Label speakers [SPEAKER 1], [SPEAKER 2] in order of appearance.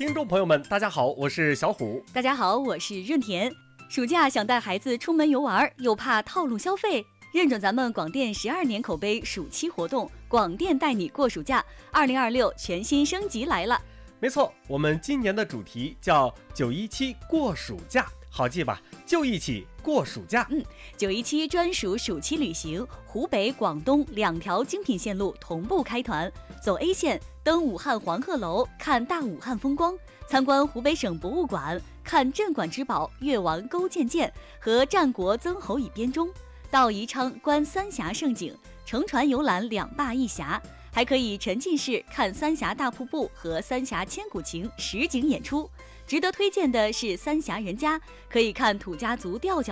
[SPEAKER 1] 听众朋友们，大家好，我是小虎。
[SPEAKER 2] 大家好，我是润田。暑假想带孩子出门游玩，又怕套路消费，认准咱们广电12年口碑暑期活动，广电带你过暑假，2026全新升级来了。
[SPEAKER 1] 没错，我们今年的主题叫917过暑假，好记吧？就一起过暑假。
[SPEAKER 2] 917专属暑期旅行，湖北、广东2条精品线路同步开团，走 A 线，登武汉黄鹤楼，看大武汉风光，参观湖北省博物馆，看镇馆之宝越王勾践剑和战国曾侯乙编钟，到宜昌观三峡胜景，乘船游览2坝1峡，还可以沉浸式看三峡大瀑布和三峡千古情实景演出。值得推荐的是三峡人家，可以看土家族吊脚